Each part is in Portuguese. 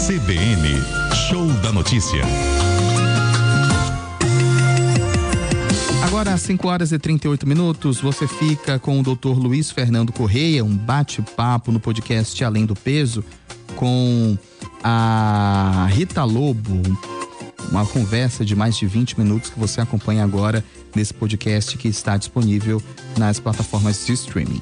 CBN, Show da Notícia. Agora às 5h38, você fica com o Dr. Luiz Fernando Correia, um bate-papo no podcast Além do Peso, com a Rita Lobo, uma conversa de mais de 20 minutos que você acompanha agora nesse podcast que está disponível nas plataformas de streaming.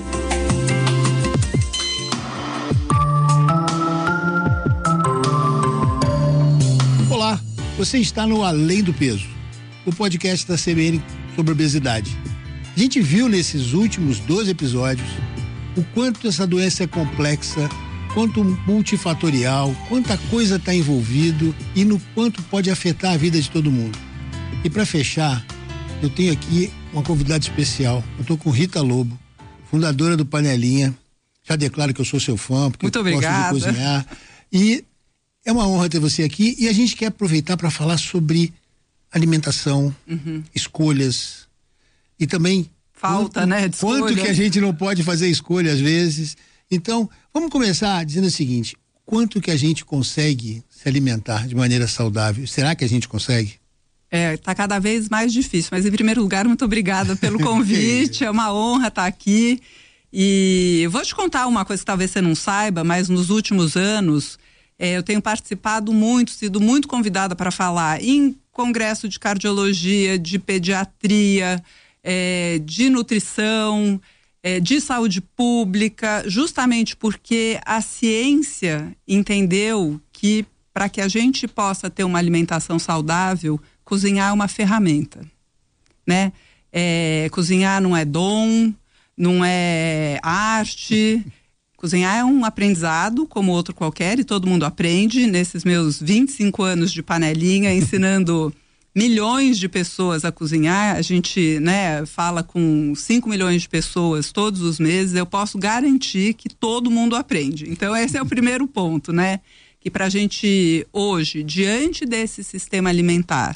Olá, você está no Além do Peso, o podcast da CBN sobre obesidade. A gente viu nesses últimos 12 episódios o quanto essa doença é complexa, quanto multifatorial, quanta coisa está envolvido e no quanto pode afetar a vida de todo mundo. E para fechar, eu tenho aqui uma convidada especial. Eu estou com Rita Lobo, fundadora do Panelinha. Já declaro que eu sou seu fã, porque muito eu obrigada. gosto de cozinhar. E é uma honra ter você aqui e a gente quer aproveitar para falar sobre alimentação, escolhas e também falta, de escolha. Quanto que a gente não pode fazer escolha às vezes. Então, vamos começar dizendo o seguinte: quanto que a gente consegue se alimentar de maneira saudável? Será que a gente consegue? Tá cada vez mais difícil, mas em primeiro lugar, muito obrigada pelo convite, é uma honra estar aqui. E eu vou te contar uma coisa que talvez você não saiba, mas nos últimos anos eu tenho participado muito, sido muito convidada para falar em congresso de cardiologia, de pediatria, de nutrição, de saúde pública, justamente porque a ciência entendeu que para que a gente possa ter uma alimentação saudável, cozinhar é uma ferramenta, né? Cozinhar não é dom, não é arte. Cozinhar é um aprendizado como outro qualquer e todo mundo aprende. Nesses meus 25 anos de Panelinha, ensinando milhões de pessoas a cozinhar, a gente, fala com 5 milhões de pessoas todos os meses, eu posso garantir que todo mundo aprende. Então esse é o primeiro ponto, que pra gente hoje, diante desse sistema alimentar,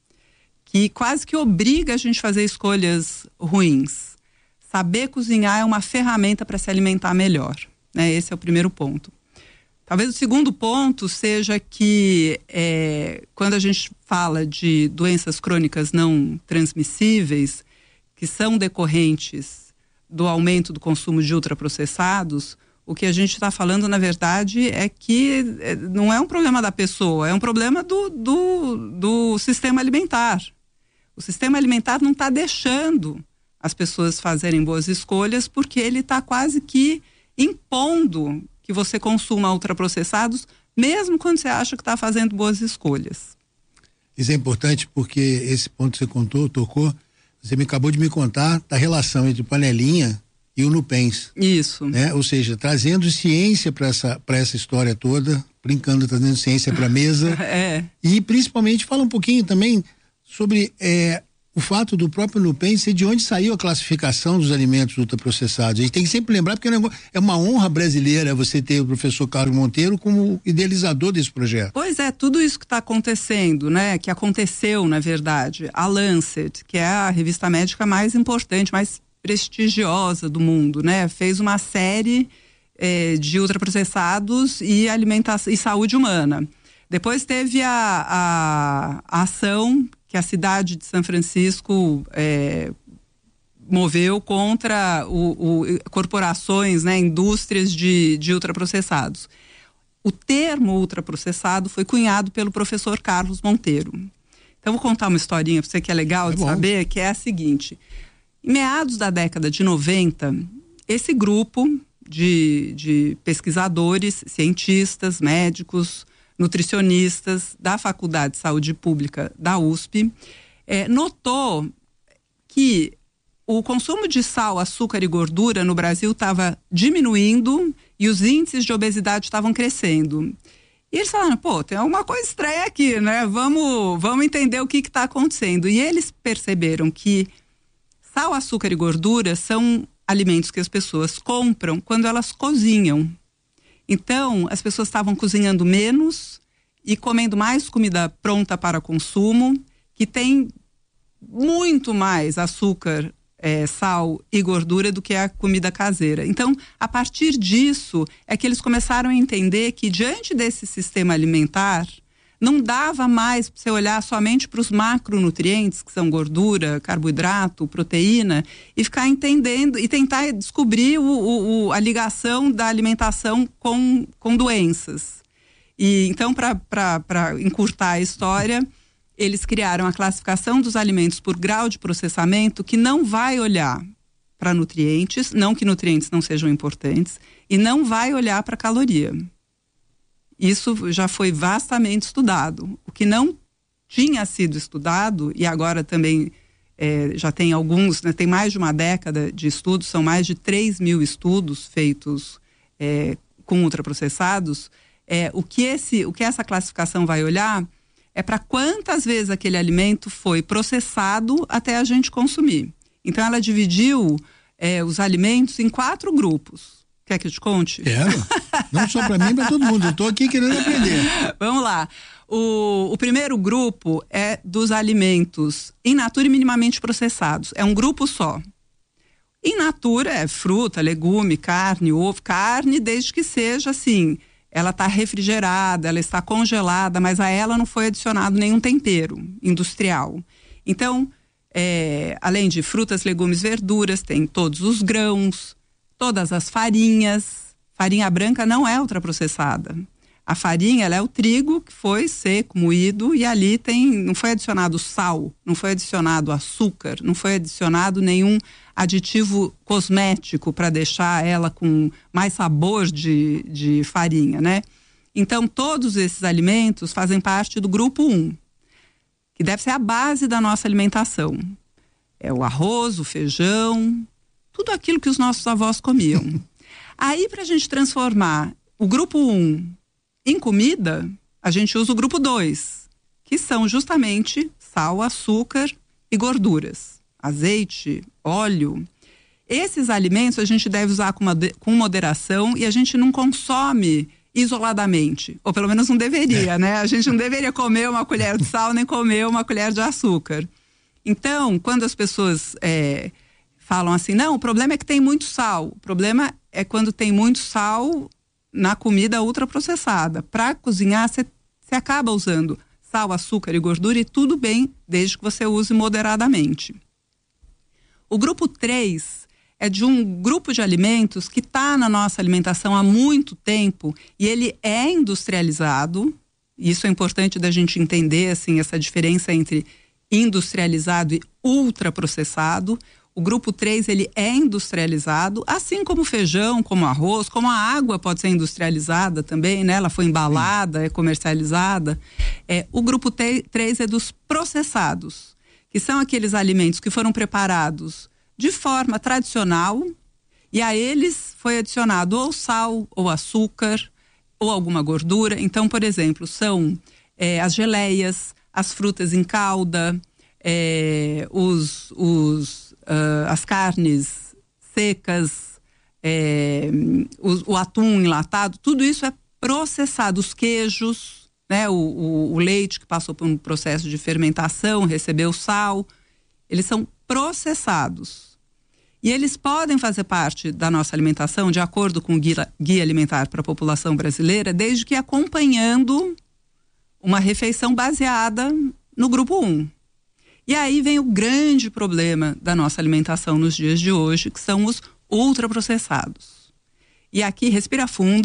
que quase que obriga a gente a fazer escolhas ruins, saber cozinhar é uma ferramenta para se alimentar melhor. Esse é o primeiro ponto. Talvez o segundo ponto seja que quando a gente fala de doenças crônicas não transmissíveis, que são decorrentes do aumento do consumo de ultraprocessados, o que a gente está falando, na verdade, é que não é um problema da pessoa, é um problema do sistema alimentar. O sistema alimentar não está deixando as pessoas fazerem boas escolhas porque ele está quase que impondo que você consuma ultraprocessados, mesmo quando você acha que está fazendo boas escolhas. Isso é importante porque esse ponto que você tocou, você acabou de me contar da relação entre o Panelinha e o Nupens. Isso. Ou seja, trazendo ciência para essa história toda, brincando, trazendo ciência para a mesa. E principalmente fala um pouquinho também sobre o fato do próprio Nupens ser de onde saiu a classificação dos alimentos ultraprocessados. A gente tem que sempre lembrar, porque é uma honra brasileira você ter o professor Carlos Monteiro como idealizador desse projeto. Pois é, tudo isso que está acontecendo, que aconteceu, na verdade. A Lancet, que é a revista médica mais importante, mais prestigiosa do mundo, fez uma série de ultraprocessados e alimentação e saúde humana. Depois teve a ação que a cidade de São Francisco moveu contra corporações, indústrias de ultraprocessados. O termo ultraprocessado foi cunhado pelo professor Carlos Monteiro. Então, vou contar uma historinha para você que é legal de saber, que é a seguinte. Em meados da década de 90, esse grupo de pesquisadores, cientistas, médicos, nutricionistas da Faculdade de Saúde Pública da USP, notou que o consumo de sal, açúcar e gordura no Brasil estava diminuindo e os índices de obesidade estavam crescendo. E eles falaram, tem alguma coisa estranha aqui, Vamos entender o que está acontecendo. E eles perceberam que sal, açúcar e gordura são alimentos que as pessoas compram quando elas cozinham. Então, as pessoas estavam cozinhando menos e comendo mais comida pronta para consumo, que tem muito mais açúcar sal e gordura do que a comida caseira. Então, a partir disso, é que eles começaram a entender que, diante desse sistema alimentar, não dava mais para você olhar somente para os macronutrientes, que são gordura, carboidrato, proteína, e ficar entendendo e tentar descobrir a ligação da alimentação com doenças. E então, para encurtar a história, eles criaram a classificação dos alimentos por grau de processamento, que não vai olhar para nutrientes, não que nutrientes não sejam importantes, e não vai olhar para caloria. Isso já foi vastamente estudado. O que não tinha sido estudado, e agora também já tem alguns, né, tem mais de uma década de estudos, são mais de 3.000 estudos feitos com ultraprocessados, o que essa classificação vai olhar é para quantas vezes aquele alimento foi processado até a gente consumir. Então, ela dividiu os alimentos em 4 grupos. Quer que eu te conte? Quero. Não só para mim, para todo mundo. Eu estou aqui querendo aprender. Vamos lá. O primeiro grupo é dos alimentos in natura e minimamente processados. É um grupo só. In natura é fruta, legume, carne, ovo. Carne, desde que seja assim, ela está refrigerada, ela está congelada, mas a ela não foi adicionado nenhum tempero industrial. Então, além de frutas, legumes, verduras, tem todos os grãos, todas as farinhas. Farinha branca não é ultraprocessada. A farinha, ela é o trigo que foi seco, moído, e ali não foi adicionado sal, não foi adicionado açúcar, não foi adicionado nenhum aditivo cosmético para deixar ela com mais sabor de farinha, né? Então, todos esses alimentos fazem parte do grupo 1, que deve ser a base da nossa alimentação. É o arroz, o feijão, tudo aquilo que os nossos avós comiam. Aí, para a gente transformar o grupo 1 em comida, a gente usa o grupo 2, que são justamente sal, açúcar e gorduras. Azeite, óleo. Esses alimentos a gente deve usar com moderação e a gente não consome isoladamente. Ou pelo menos não deveria, né? A gente não deveria comer uma colher de sal nem comer uma colher de açúcar. Então, quando as pessoas falam assim, não, o problema é que tem muito sal. O problema é quando tem muito sal na comida ultraprocessada. Para cozinhar, você acaba usando sal, açúcar e gordura, e tudo bem, desde que você use moderadamente. O grupo 3 é de um grupo de alimentos que está na nossa alimentação há muito tempo e ele é industrializado. Isso é importante da gente entender, assim, essa diferença entre industrializado e ultraprocessado. O grupo 3, ele é industrializado, assim como o feijão, como o arroz, como a água pode ser industrializada também, né? Ela foi embalada, é comercializada. O grupo 3 é dos processados, que são aqueles alimentos que foram preparados de forma tradicional e a eles foi adicionado ou sal, ou açúcar, ou alguma gordura. Então, por exemplo, são as geleias, as frutas em calda, as carnes secas, o atum enlatado, tudo isso é processado. Os queijos, né, o leite que passou por um processo de fermentação, recebeu sal, eles são processados. E eles podem fazer parte da nossa alimentação, de acordo com o Guia Alimentar para a População Brasileira, desde que acompanhando uma refeição baseada no grupo 1. E aí vem o grande problema da nossa alimentação nos dias de hoje, que são os ultraprocessados. E aqui, respira fundo,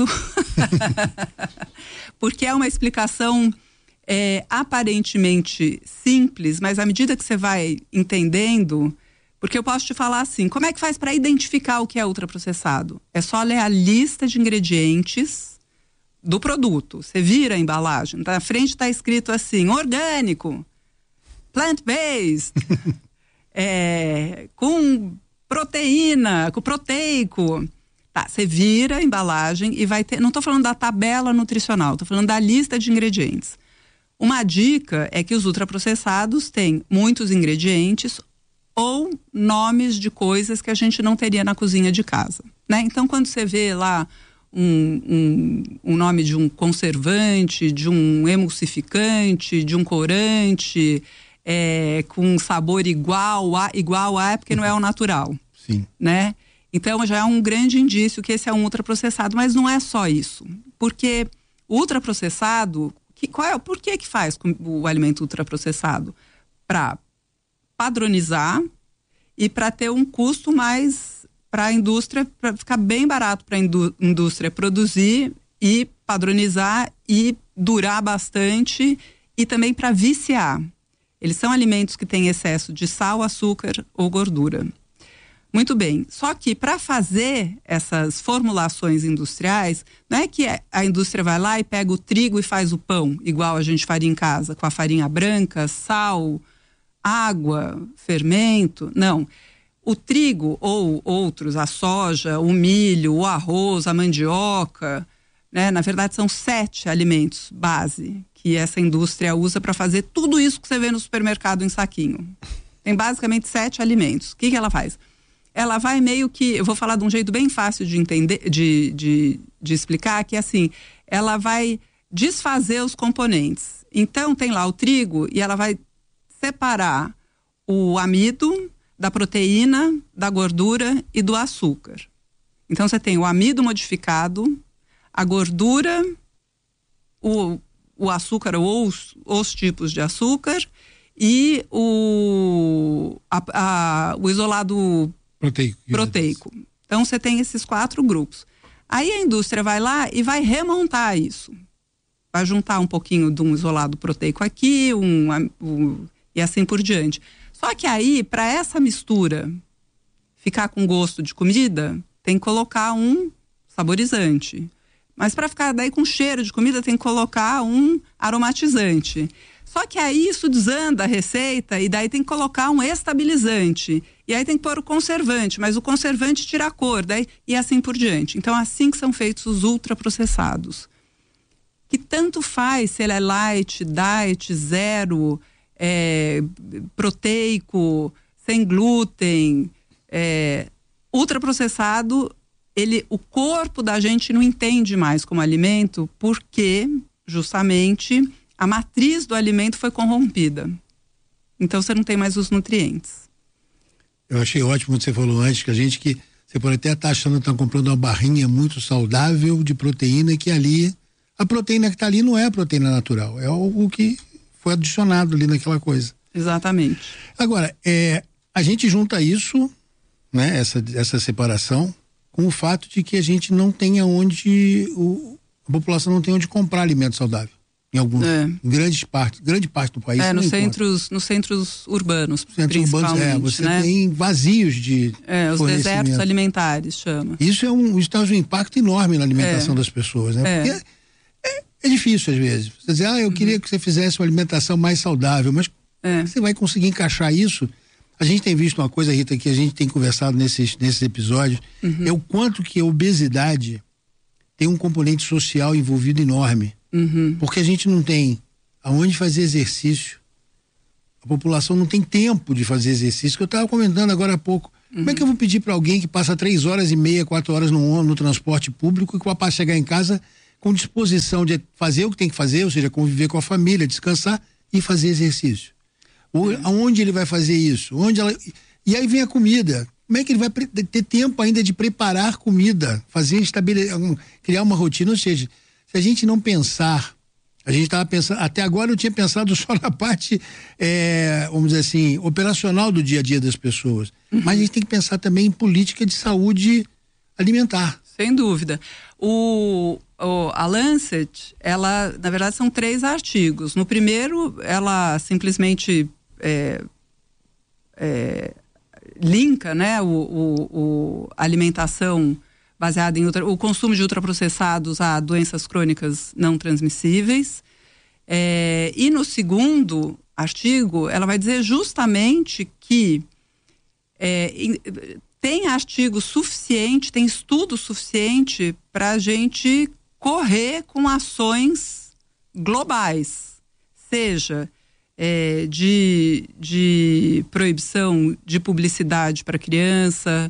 porque é uma explicação aparentemente simples, mas à medida que você vai entendendo, porque eu posso te falar assim, como é que faz para identificar o que é ultraprocessado? É só ler a lista de ingredientes do produto. Você vira a embalagem, na frente está escrito assim, orgânico, plant-based, com proteína, com proteico. Tá, você vira a embalagem e vai ter, não estou falando da tabela nutricional, estou falando da lista de ingredientes. Uma dica é que os ultraprocessados têm muitos ingredientes ou nomes de coisas que a gente não teria na cozinha de casa, né? Então, quando você vê lá um nome de um conservante, de um emulsificante, de um corante, com sabor igual a é porque não é o natural. Sim. Né? Então já é um grande indício que esse é um ultraprocessado, mas não é só isso. Porque o ultraprocessado, por que faz o alimento ultraprocessado? Para padronizar e para ter um custo mais para a indústria, para ficar bem barato para a indústria produzir e padronizar e durar bastante, e também para viciar. Eles são alimentos que têm excesso de sal, açúcar ou gordura. Muito bem, só que para fazer essas formulações industriais, não é que a indústria vai lá e pega o trigo e faz o pão, igual a gente faria em casa, com a farinha branca, sal, água, fermento. Não. O trigo ou outros, a soja, o milho, o arroz, a mandioca, né? Na verdade são 7 alimentos base que essa indústria usa para fazer tudo isso que você vê no supermercado em saquinho. Tem basicamente 7 alimentos. O que ela faz? Ela vai meio que, eu vou falar de um jeito bem fácil de entender, de explicar, que é assim, ela vai desfazer os componentes. Então tem lá o trigo e ela vai separar o amido da proteína, da gordura e do açúcar. Então você tem o amido modificado, a gordura, o açúcar ou os tipos de açúcar e o isolado proteico. Então você tem esses 4 grupos. Aí a indústria vai lá e vai remontar isso. Vai juntar um pouquinho de um isolado proteico aqui, e assim por diante. Só que aí, para essa mistura ficar com gosto de comida, tem que colocar um saborizante. Mas para ficar daí com cheiro de comida, tem que colocar um aromatizante. Só que aí isso desanda a receita e daí tem que colocar um estabilizante. E aí tem que pôr o conservante, mas o conservante tira a cor, daí, e assim por diante. Então, assim que são feitos os ultraprocessados. Que tanto faz se ele é light, diet, zero, proteico, sem glúten, ultraprocessado, o corpo da gente não entende mais como alimento, porque justamente a matriz do alimento foi corrompida. Então você não tem mais os nutrientes. Eu achei ótimo quando você falou antes que você pode até estar achando que está comprando uma barrinha muito saudável de proteína, que ali a proteína que está ali não é a proteína natural, é algo que foi adicionado ali naquela coisa. Exatamente. Agora, a gente junta isso, né, essa separação, com o fato de que a gente não tem a população não tem onde comprar alimento saudável. Em grande parte do país. Nos centros urbanos, principalmente. Você tem vazios de os desertos alimentares, chama. Isso traz um impacto enorme na alimentação das pessoas, né? Porque é difícil às vezes. Você dizer, eu queria que você fizesse uma alimentação mais saudável, mas você vai conseguir encaixar isso? A gente tem visto uma coisa, Rita, que a gente tem conversado nesses episódios, é o quanto que a obesidade tem um componente social envolvido enorme. Porque a gente não tem aonde fazer exercício, a população não tem tempo de fazer exercício, que eu estava comentando agora há pouco. Como é que eu vou pedir para alguém que passa 3 horas e meia, 4 horas no transporte público e capaz de chegar em casa com disposição de fazer o que tem que fazer, ou seja, conviver com a família, descansar e fazer exercício? Aonde ele vai fazer isso? E aí vem a comida. Como é que ele vai ter tempo ainda de preparar comida, criar uma rotina? Ou seja, se a gente não pensar, a gente estava pensando, até agora eu tinha pensado só na parte, vamos dizer assim, operacional do dia a dia das pessoas. Mas a gente tem que pensar também em política de saúde alimentar. Sem dúvida. A Lancet, ela, na verdade, são 3 artigos. No primeiro, ela simplesmente linka, né, a alimentação baseada em o consumo de ultraprocessados a doenças crônicas não transmissíveis. E no segundo artigo, ela vai dizer justamente que tem artigo suficiente, tem estudo suficiente para a gente correr com ações globais, seja de proibição de publicidade para criança,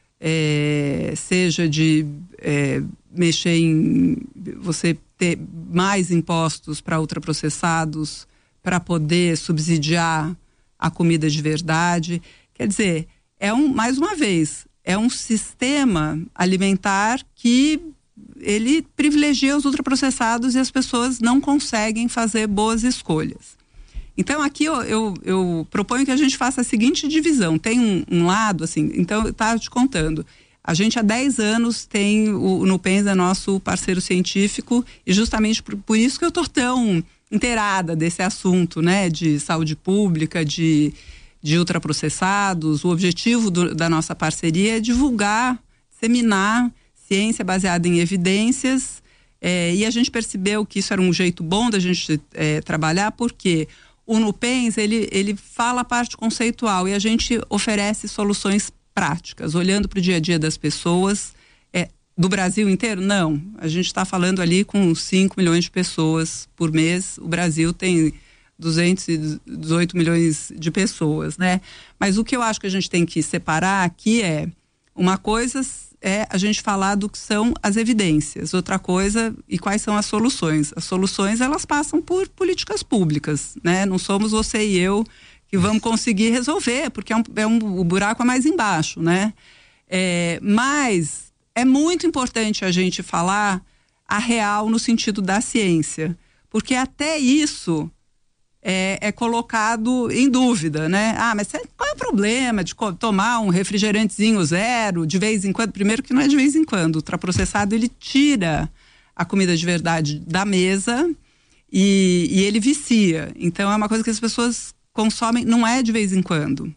seja de mexer em você ter mais impostos para ultraprocessados, para poder subsidiar a comida de verdade. Quer dizer, mais uma vez, é um sistema alimentar que ele privilegia os ultraprocessados e as pessoas não conseguem fazer boas escolhas. Então, aqui eu proponho que a gente faça a seguinte divisão. Tem um lado, assim, então eu estava te contando. A gente há 10 anos tem o Nupens, é nosso parceiro científico, e justamente por isso que eu estou tão inteirada desse assunto, né, de saúde pública, de ultraprocessados. O objetivo da nossa parceria é divulgar, disseminar ciência baseada em evidências, e a gente percebeu que isso era um jeito bom da gente trabalhar, porque o Nupens, ele fala a parte conceitual e a gente oferece soluções práticas, olhando para o dia a dia das pessoas. Do Brasil inteiro? Não. A gente está falando ali com 5 milhões de pessoas por mês. O Brasil tem 218 milhões de pessoas, né? Mas o que eu acho que a gente tem que separar aqui uma coisa é a gente falar do que são as evidências, outra coisa, e quais são as soluções. As soluções, elas passam por políticas públicas, né? Não somos você e eu que vamos conseguir resolver, porque o buraco é mais embaixo, né? Mas é muito importante a gente falar a real no sentido da ciência, porque até isso é colocado em dúvida, né? Mas qual é o problema de tomar um refrigerantezinho zero de vez em quando? Primeiro que não é de vez em quando, o ultraprocessado ele tira a comida de verdade da mesa e ele vicia. Então é uma coisa que as pessoas consomem, não é de vez em quando.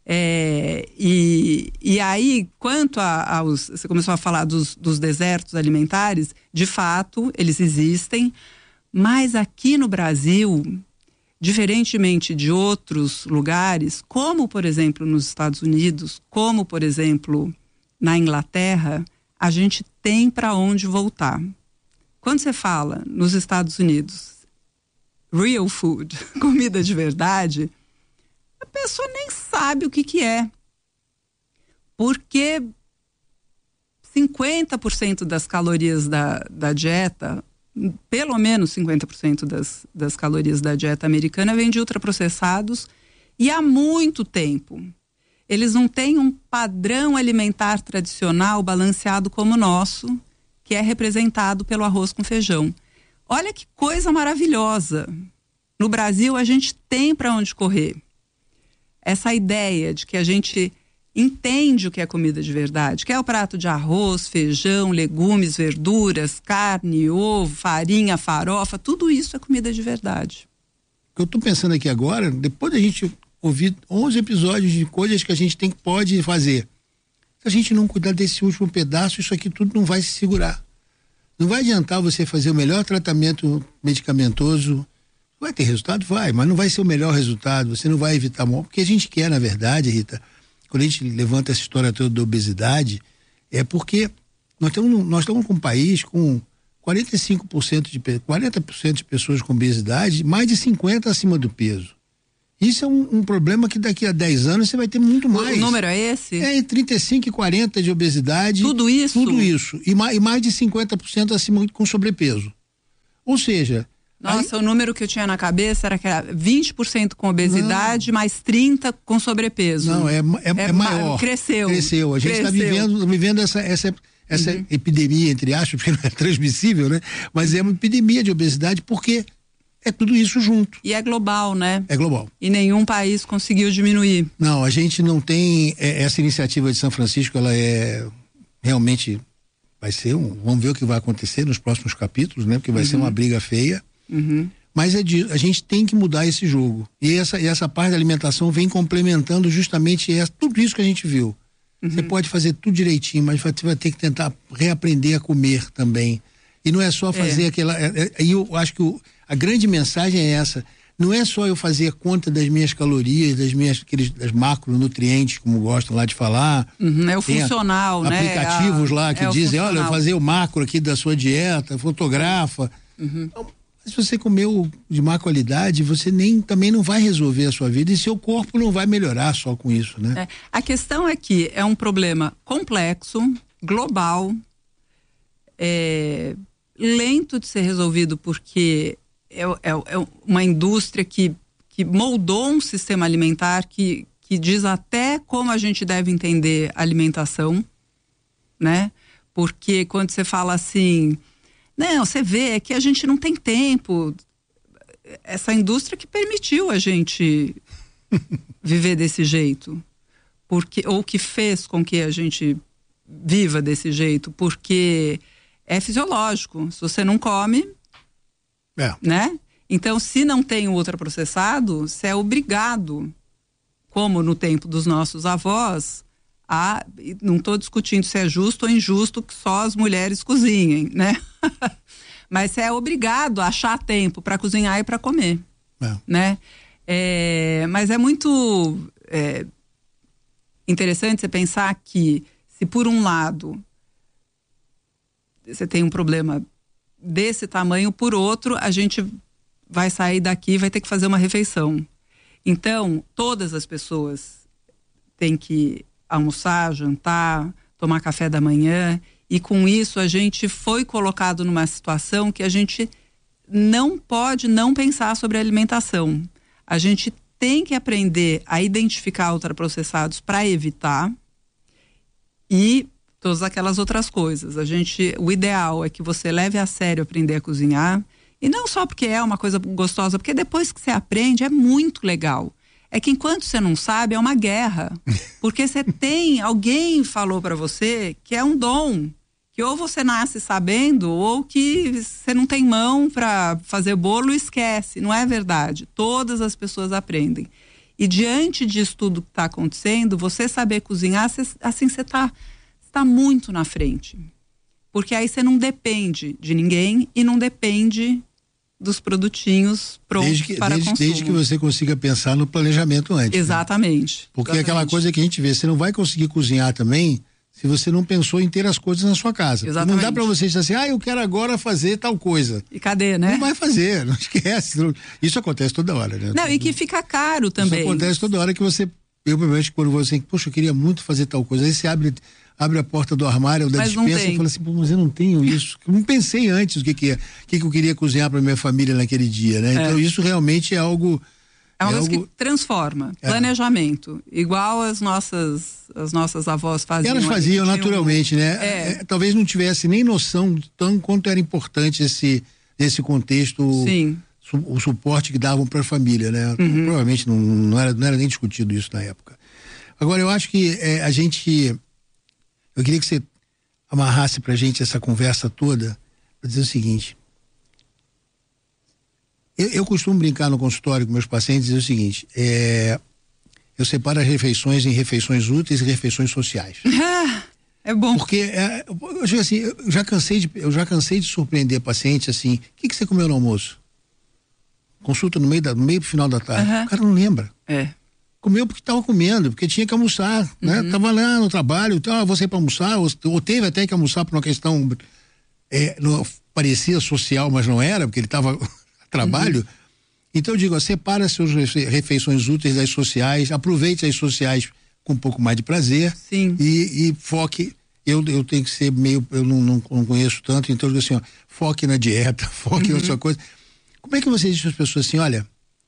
E aí, quanto você começou a falar dos desertos alimentares, de fato, eles existem, mas aqui no Brasil, diferentemente de outros lugares, como, por exemplo, nos Estados Unidos, como, por exemplo, na Inglaterra, a gente tem para onde voltar. Quando você fala nos Estados Unidos, real food, comida de verdade, a pessoa nem sabe o que é. Porque 50% das calorias da dieta, pelo menos 50% das calorias da dieta americana vem de ultraprocessados, e há muito tempo. Eles não têm um padrão alimentar tradicional balanceado como o nosso, que é representado pelo arroz com feijão. Olha que coisa maravilhosa. No Brasil, a gente tem para onde correr. Essa ideia de que a gente entende o que é comida de verdade, que é o prato de arroz, feijão, legumes, verduras, carne, ovo, farinha, farofa, tudo isso é comida de verdade. O que eu estou pensando aqui agora, depois da gente ouvir 11 episódios de coisas que a gente pode fazer, se a gente não cuidar desse último pedaço, isso aqui tudo não vai se segurar. Não vai adiantar você fazer o melhor tratamento medicamentoso. Vai ter resultado? Vai, mas não vai ser o melhor resultado, você não vai evitar morte. O que a gente quer, na verdade, Rita, quando a gente levanta essa história toda da obesidade, é porque nós estamos com um país com 40% de pessoas com obesidade, mais de 50% acima do peso. Isso é um problema que daqui a 10 anos você vai ter muito mais. O número é esse? Entre 35% e 40% de obesidade. Tudo isso? Tudo isso. E mais de 50% acima com sobrepeso. Ou seja... Nossa, o número que eu tinha na cabeça era que era 20% com obesidade, mais 30% com sobrepeso. Não, é maior. Cresceu. A gente está vivendo essa epidemia, entre aspas, porque não é transmissível, né? Mas é uma epidemia de obesidade porque é tudo isso junto. E é global, né? É global. E nenhum país conseguiu diminuir. Não, a gente não tem essa iniciativa de São Francisco, ela realmente vai ser vamos ver o que vai acontecer nos próximos capítulos, né? Porque vai ser uma briga feia. Uhum. Mas a gente tem que mudar esse jogo. E essa parte da alimentação vem complementando justamente tudo isso que a gente viu. Uhum. Você pode fazer tudo direitinho, mas você vai ter que tentar reaprender a comer também. E não é só fazer aquela... E eu acho que a grande mensagem é essa. Não é só eu fazer conta das minhas calorias, das macronutrientes, como gostam lá de falar. Uhum, é o funcional, né? Aplicativos lá que dizem, olha, fazer o macro aqui da sua dieta, fotografa. Uhum. Então, se você comeu de má qualidade, você também não vai resolver a sua vida e seu corpo não vai melhorar só com isso, né? A questão é que é um problema complexo, global, lento de ser resolvido porque é uma indústria que que moldou um sistema alimentar que diz até como a gente deve entender alimentação, né? Porque quando você fala assim, não, você vê que a gente não tem tempo, essa indústria que permitiu a gente viver desse jeito, ou que fez com que a gente viva desse jeito, porque é fisiológico, se você não come, né? Então, se não tem o ultraprocessado, você é obrigado, como no tempo dos nossos avós, não estou discutindo se é justo ou injusto que só as mulheres cozinhem, né? Mas você é obrigado a achar tempo para cozinhar e para comer, né? Mas é muito interessante você pensar que, se por um lado você tem um problema desse tamanho, por outro a gente vai sair daqui e vai ter que fazer uma refeição. Então, todas as pessoas têm que almoçar, jantar, tomar café da manhã, e com isso a gente foi colocado numa situação que a gente não pode não pensar sobre a alimentação. A gente tem que aprender a identificar ultraprocessados para evitar, e todas aquelas outras coisas. O ideal é que você leve a sério aprender a cozinhar, e não só porque é uma coisa gostosa, porque depois que você aprende é muito legal. É que enquanto você não sabe, é uma guerra. Porque alguém falou para você que é um dom, que ou você nasce sabendo, ou que você não tem mão para fazer bolo e esquece. Não é verdade. Todas as pessoas aprendem. E diante disso tudo que está acontecendo, você saber cozinhar, assim você está muito na frente. Porque aí você não depende de ninguém e não depende dos produtinhos prontos para consumo. Desde que você consiga pensar no planejamento antes. Exatamente. Né? Porque é aquela coisa que a gente vê, você não vai conseguir cozinhar também se você não pensou em ter as coisas na sua casa. Exatamente. Não dá para você dizer assim, eu quero agora fazer tal coisa. E cadê, né? Não vai fazer, não esquece. Isso acontece toda hora, né? Não, e que fica caro também. Isso acontece toda hora que você, provavelmente, quando você, poxa, eu queria muito fazer tal coisa, aí você abre a porta do armário ou da despensa e fala assim, mas eu não tenho isso. Eu não pensei antes o que eu queria cozinhar para minha família naquele dia, né? Então isso realmente é algo... É uma coisa que transforma. Planejamento. Igual as nossas avós faziam. Elas faziam naturalmente, né? Talvez não tivesse nem noção de quanto era importante esse contexto. Sim. O suporte que davam para a família, né? Uhum. Provavelmente não era nem discutido isso na época. Agora, eu acho que eu queria que você amarrasse pra gente essa conversa toda para dizer o seguinte. Eu costumo brincar no consultório com meus pacientes e dizer o seguinte, eu separo as refeições em refeições úteis e refeições sociais. É bom. Porque, eu digo assim, eu já cansei de surpreender pacientes assim, o que você comeu no almoço? Consulta no meio pro final da tarde. O cara não lembra. Comeu porque estava comendo, porque tinha que almoçar, né? Tava lá no trabalho, então você para almoçar, ou teve até que almoçar por uma questão, não parecia social, mas não era, porque ele estava a trabalho. Então eu digo, separa suas refeições úteis das sociais, aproveite as sociais com um pouco mais de prazer. Sim. E foque, eu tenho que ser meio, eu não conheço tanto, então eu digo assim, foque na dieta, foque na sua coisa. Como é que você diz para as pessoas assim, olha,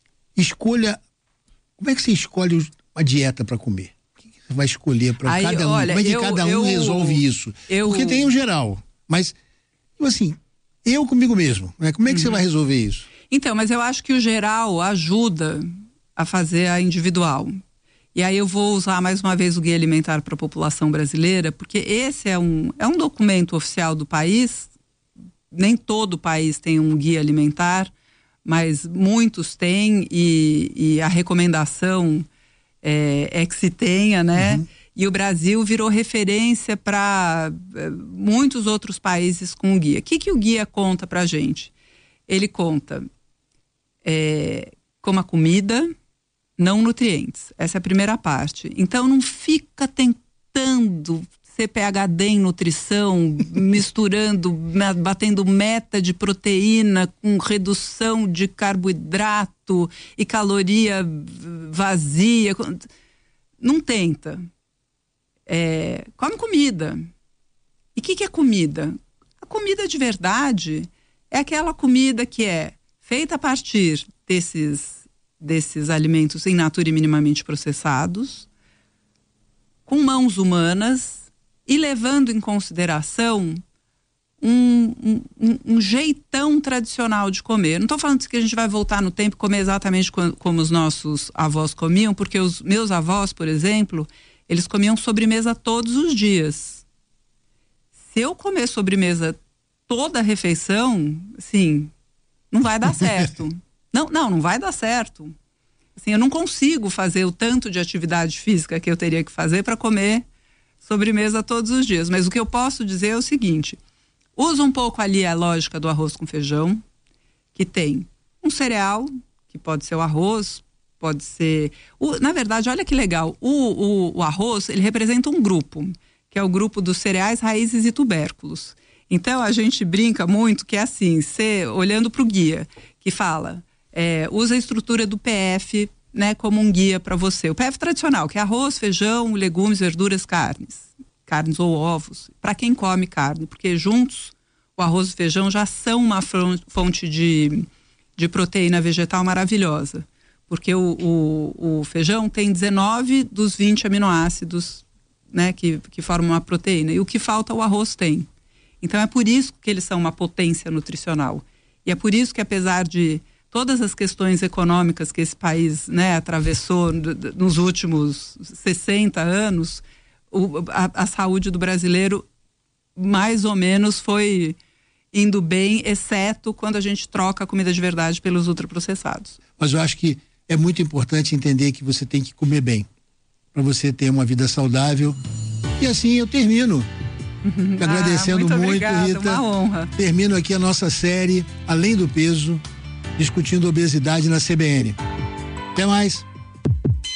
como é que você escolhe uma dieta para comer? O que você vai escolher para cada um? Como é que cada um resolve isso? Porque tem o geral, mas, assim, eu comigo mesmo, né? Como é que você vai resolver isso? Então, mas eu acho que o geral ajuda a fazer a individual. E aí eu vou usar mais uma vez o Guia Alimentar para a População Brasileira, porque esse é um documento oficial do país. Nem todo o país tem um guia alimentar, mas muitos têm, e a recomendação é que se tenha, né? E o Brasil virou referência para muitos outros países com o guia. O que o guia conta pra gente? Ele conta como a comida, não nutrientes. Essa é a primeira parte. Então não fica tentando ser PhD em nutrição, misturando, batendo meta de proteína com redução de carboidrato e caloria vazia. Não tenta. Come comida. E o que é comida? A comida de verdade é aquela comida que é feita a partir desses alimentos in natura e minimamente processados, com mãos humanas e levando em consideração um jeitão tradicional de comer. Não estou falando que a gente vai voltar no tempo e comer exatamente como os nossos avós comiam, porque os meus avós, por exemplo, eles comiam sobremesa todos os dias. Se eu comer sobremesa toda a refeição, assim, não vai dar certo. Não vai dar certo. Assim, eu não consigo fazer o tanto de atividade física que eu teria que fazer para comer sobremesa todos os dias. Mas o que eu posso dizer é o seguinte: usa um pouco ali a lógica do arroz com feijão, que tem um cereal, que pode ser o arroz, pode ser... na verdade, olha que legal, o arroz, ele representa um grupo, que é o grupo dos cereais, raízes e tubérculos. Então, a gente brinca muito que é assim, olhando para o guia, que fala, usa a estrutura do PF, né, como um guia para você. O PF tradicional, que é arroz, feijão, legumes, verduras, carnes ou ovos, para quem come carne, porque juntos o arroz e o feijão já são uma fonte de proteína vegetal maravilhosa, porque o feijão tem 19 dos 20 aminoácidos, né, que formam uma proteína, e o que falta o arroz tem. Então é por isso que eles são uma potência nutricional, e é por isso que, apesar de todas as questões econômicas que esse país, né, atravessou nos últimos 60 anos, a saúde do brasileiro mais ou menos foi indo bem, exceto quando a gente troca a comida de verdade pelos ultraprocessados. Mas eu acho que é muito importante entender que você tem que comer bem para você ter uma vida saudável. E assim eu termino. Agradecendo muito, obrigada, Rita. Uma honra. Termino aqui a nossa série Além do Peso, discutindo obesidade na CBN. Até mais.